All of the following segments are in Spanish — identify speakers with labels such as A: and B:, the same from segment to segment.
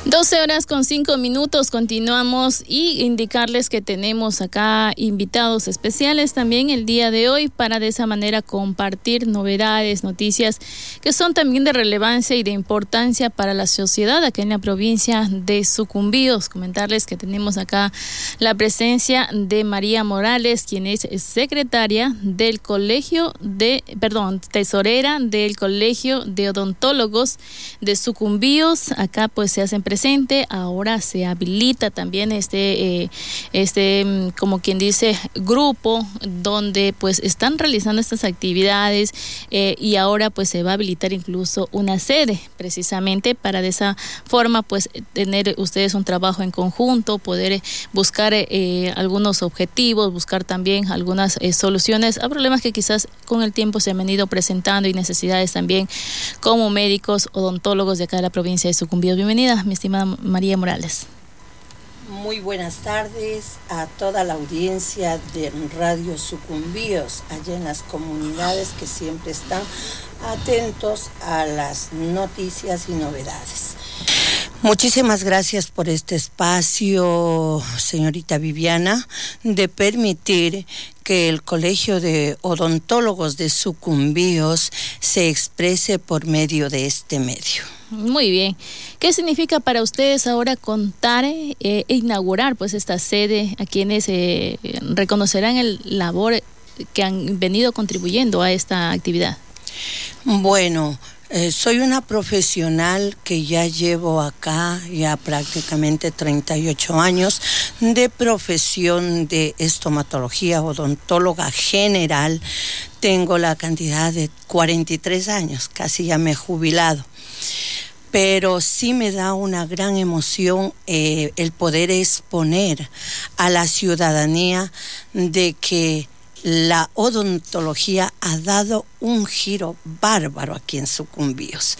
A: 12:05. Continuamos y indicarles que tenemos acá invitados especiales también el día de hoy para de esa manera compartir novedades, noticias que son también de relevancia y de importancia para la sociedad acá en la provincia de Sucumbíos. Comentarles que tenemos acá la presencia de María Morales, quien es secretaria del tesorera del Colegio de Odontólogos de Sucumbíos. Acá pues se hacen presente, ahora se habilita también como quien dice, grupo donde pues están realizando estas actividades y ahora pues se va a habilitar incluso una sede precisamente para de esa forma pues tener ustedes un trabajo en conjunto, poder buscar algunos objetivos, buscar también algunas soluciones a problemas que quizás con el tiempo se han venido presentando y necesidades también como médicos odontólogos de acá de la provincia de Sucumbíos. Bienvenida, mi estimada María Morales.
B: Muy buenas tardes a toda la audiencia de Radio Sucumbíos, allá en las comunidades que siempre están atentos a las noticias y novedades. Muchísimas gracias por este espacio, señorita Viviana, de permitir que el Colegio de Odontólogos de Sucumbíos se exprese por medio de este medio.
A: Muy bien. ¿Qué significa para ustedes ahora contar e inaugurar pues esta sede a quienes reconocerán el labor que han venido contribuyendo a esta actividad?
B: Bueno, soy una profesional que ya llevo acá ya prácticamente 38 años de profesión de estomatología, odontóloga general. Tengo la cantidad de 43 años, casi ya me he jubilado. Pero sí me da una gran emoción el poder exponer a la ciudadanía de que la odontología ha dado un giro bárbaro aquí en Sucumbíos.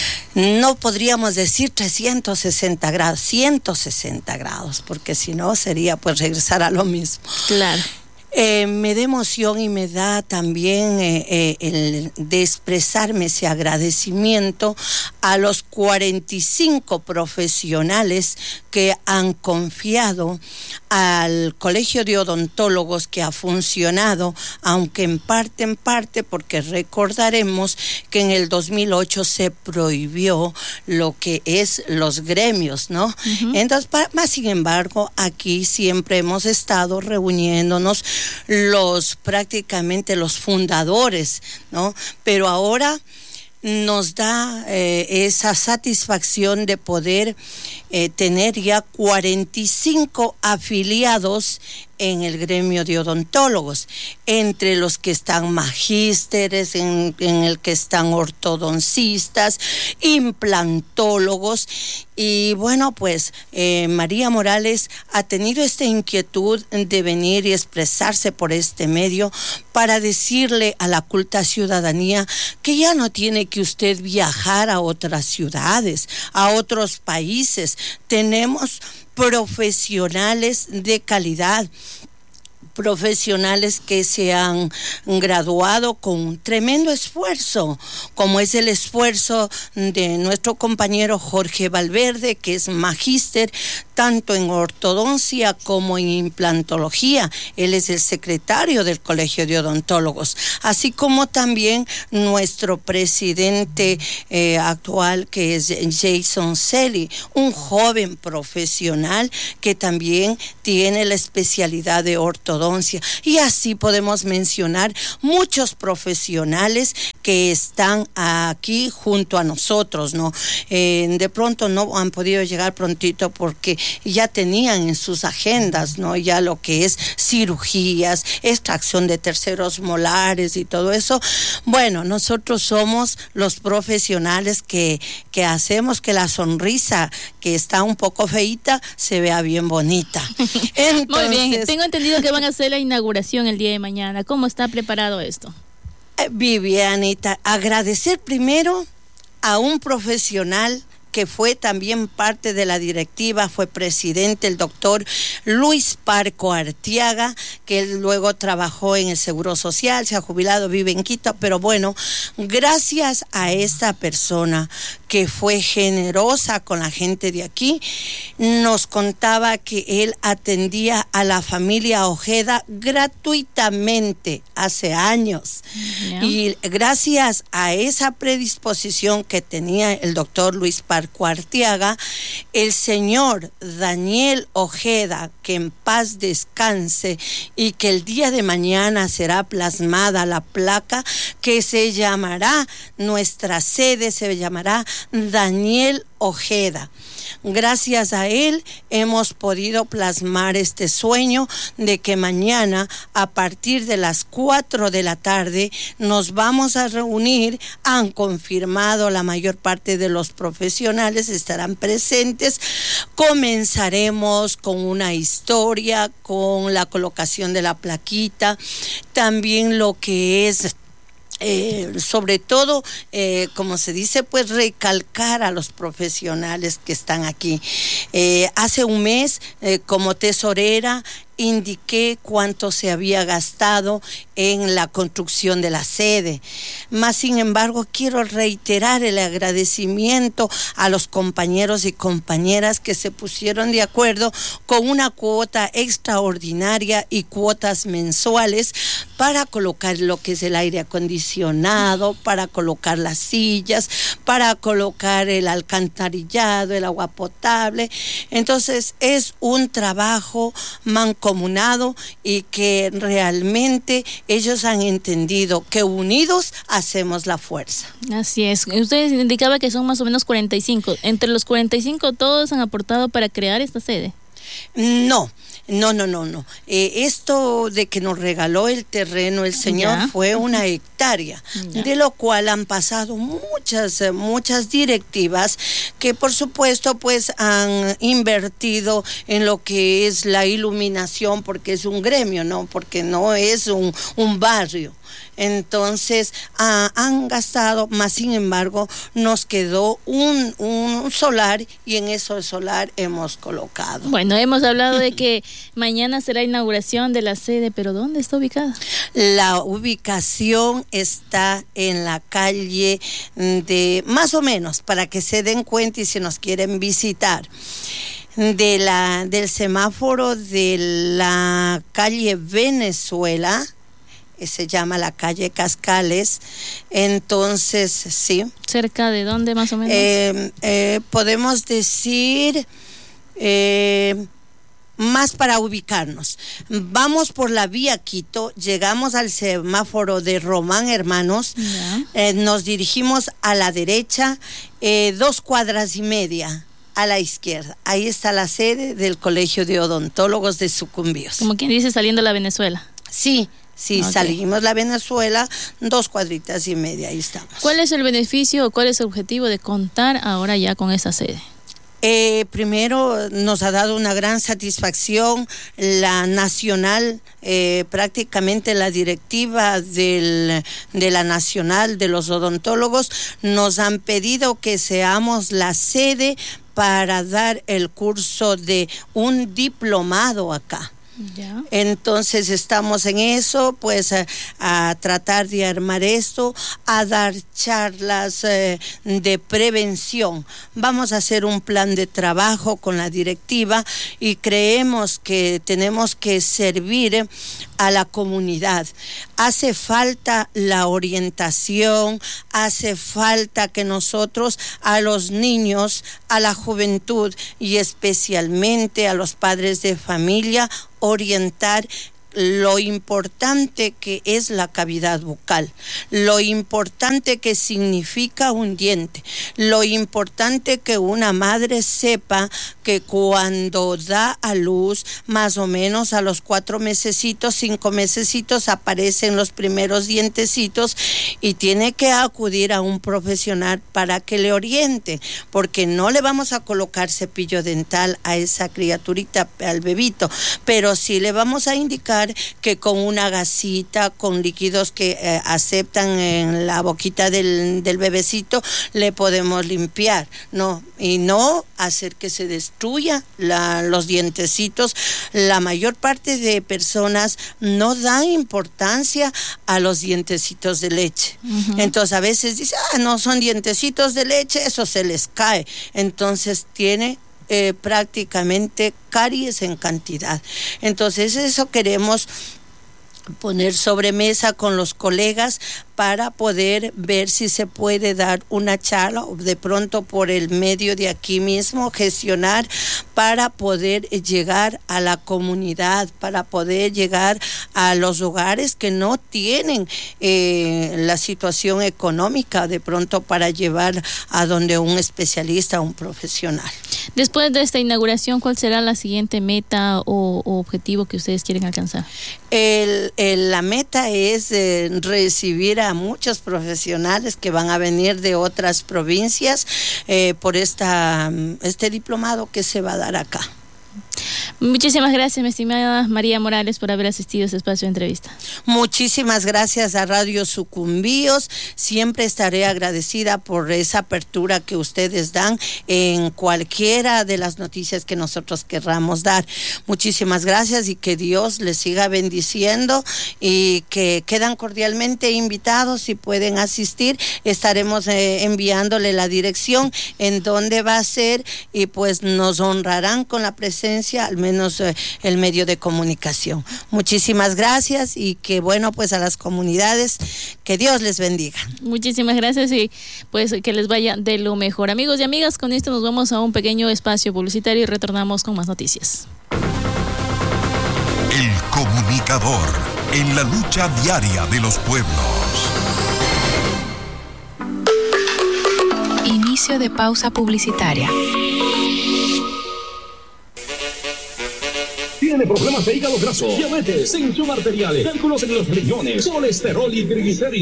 B: No podríamos decir 360 grados, 160 grados, porque si no sería pues regresar a lo mismo.
A: Claro.
B: Me da emoción y me da también el de expresarme ese agradecimiento a los 45 profesionales que han confiado al Colegio de Odontólogos, que ha funcionado, aunque en parte, porque recordaremos que en el 2008 se prohibió lo que es los gremios, ¿no? Uh-huh. Entonces, más sin embargo, aquí siempre hemos estado reuniéndonos prácticamente los fundadores, ¿no? Pero ahora nos da esa satisfacción de poder tener ya 45 afiliados en el gremio de odontólogos, entre los que están magísteres, en el que están ortodoncistas, implantólogos. Y bueno, pues María Morales ha tenido esta inquietud de venir y expresarse por este medio para decirle a la culta ciudadanía que ya no tiene que usted viajar a otras ciudades, a otros países. Tenemos profesionales de calidad, profesionales que se han graduado con tremendo esfuerzo, como es el esfuerzo de nuestro compañero Jorge Valverde, que es magíster tanto en ortodoncia como en implantología. Él es el secretario del Colegio de Odontólogos, así como también nuestro presidente actual, que es Jason Selly, un joven profesional que también tiene la especialidad de ortodoncia. Y así podemos mencionar muchos profesionales que están aquí junto a nosotros, ¿no? De pronto no han podido llegar prontito porque ya tenían en sus agendas, ¿no? Ya lo que es cirugías, extracción de terceros molares y todo eso. Bueno, nosotros somos los profesionales que hacemos que la sonrisa, que está un poco feíta, se vea bien bonita. Entonces,
A: muy bien, tengo entendido que van a hacer la inauguración el día de mañana. ¿Cómo está preparado esto?
B: Vivianita, agradecer primero a un profesional que fue también parte de la directiva, fue presidente, el doctor Luis Parco Arteaga, que él luego trabajó en el Seguro Social, se ha jubilado, vive en Quito, pero bueno, gracias a esta persona que fue generosa con la gente de aquí, nos contaba que él atendía a la familia Ojeda gratuitamente hace años. Yeah. Y gracias a esa predisposición que tenía el doctor Luis Parco Arteaga, el señor Daniel Ojeda, que en paz descanse y que el día de mañana será plasmada la placa que se llamará, nuestra sede se llamará Daniel Ojeda. Gracias a él hemos podido plasmar este sueño de que mañana a partir de las 4 de la tarde nos vamos a reunir. Han confirmado, la mayor parte de los profesionales estarán presentes. Comenzaremos con una historia, con la colocación de la plaquita, también lo que es sobre todo, como se dice, pues recalcar a los profesionales que están aquí. Hace un mes, como tesorera, indiqué cuánto se había gastado en la construcción de la sede. Más sin embargo, quiero reiterar el agradecimiento a los compañeros y compañeras que se pusieron de acuerdo con una cuota extraordinaria y cuotas mensuales para colocar lo que es el aire acondicionado, para colocar las sillas, para colocar el alcantarillado, el agua potable. Entonces, es un trabajo mancomunado y que realmente ellos han entendido que unidos hacemos la fuerza. Así es.
A: Usted indicaba que son más o menos 45. ¿Entre los 45 todos han aportado para crear esta sede?
B: No. Esto de que nos regaló el terreno el señor fue una hectárea, de lo cual han pasado muchas directivas que por supuesto pues han invertido en lo que es la iluminación, porque es un gremio, ¿no? Porque no es un barrio. Entonces han gastado, más sin embargo nos quedó un solar y en ese solar hemos colocado.
A: Bueno, hemos hablado de que mañana será inauguración de la sede, pero ¿dónde está ubicada?
B: La ubicación está en la calle de, más o menos, para que se den cuenta y si nos quieren visitar, del semáforo de la calle Venezuela. Se llama la calle Cascales. Entonces, sí.
A: ¿Cerca de dónde más o menos?
B: Podemos decir más para ubicarnos. Vamos por la vía Quito, llegamos al semáforo de Román Hermanos, nos dirigimos a la derecha, 2 cuadras y media. A la izquierda, ahí está la sede del Colegio de Odontólogos de Sucumbíos.
A: Como quien dice, saliendo la Venezuela.
B: Sí, salimos la Venezuela, 2 cuadritas y media, ahí estamos.
A: ¿Cuál es el beneficio o cuál es el objetivo de contar ahora ya con esa sede?
B: Primero nos ha dado una gran satisfacción la nacional, prácticamente la directiva de la nacional de los odontólogos nos han pedido que seamos la sede para dar el curso de un diplomado acá. Ya. Entonces estamos en eso, pues a tratar de armar esto, a dar charlas de prevención. Vamos a hacer un plan de trabajo con la directiva y creemos que tenemos que servir a la comunidad. Hace falta la orientación, hace falta que nosotros a los niños, a la juventud y especialmente a los padres de familia orientar lo importante que es la cavidad bucal, lo importante que significa un diente, lo importante que una madre sepa que cuando da a luz, más o menos a los 4 mesecitos, 5 mesecitos, aparecen los primeros dientecitos y tiene que acudir a un profesional para que le oriente, porque no le vamos a colocar cepillo dental a esa criaturita, al bebito, pero sí le vamos a indicar pensar que con una gasita, con líquidos que aceptan en la boquita del bebecito, le podemos limpiar, no, y no hacer que se destruya los dientecitos. La mayor parte de personas no dan importancia a los dientecitos de leche. Entonces a veces dice, no son dientecitos de leche, eso se les cae. Entonces tiene prácticamente caries en cantidad. Entonces eso queremos poner sobre mesa con los colegas para poder ver si se puede dar una charla o de pronto por el medio de aquí mismo gestionar para poder llegar a la comunidad, para poder llegar a los hogares que no tienen la situación económica de pronto para llevar a donde un especialista, un profesional.
A: Después de esta inauguración, ¿cuál será la siguiente meta o objetivo que ustedes quieren alcanzar?
B: La meta es recibir a muchos profesionales que van a venir de otras provincias por este diplomado que se va a dar acá.
A: Muchísimas gracias, mi estimada María Morales, por haber asistido a este espacio de entrevista.
B: Muchísimas gracias a Radio Sucumbíos. Siempre estaré agradecida por esa apertura que ustedes dan en cualquiera de las noticias que nosotros querramos dar. Muchísimas gracias y que Dios les siga bendiciendo y que quedan cordialmente invitados. Si pueden asistir, estaremos enviándole la dirección en donde va a ser y pues nos honrarán con la presencia, al menos el medio de comunicación. Muchísimas gracias y que bueno, pues a las comunidades, que Dios les bendiga.
A: Muchísimas gracias y pues que les vaya de lo mejor. Amigos y amigas, con esto nos vamos a un pequeño espacio publicitario y retornamos con más noticias.
C: El comunicador en la lucha diaria de los pueblos.
D: Inicio de pausa publicitaria.
E: Tiene problemas de hígado graso, diabetes, tensión arterial, cálculos en los riñones, colesterol y triglicéridos.